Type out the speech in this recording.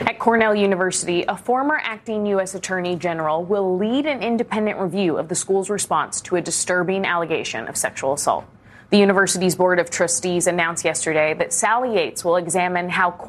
At Cornell University, a former acting U.S. Attorney General will lead an independent review of the school's response to a disturbing allegation of sexual assault. The university's Board of Trustees announced yesterday that Sally Yates will examine how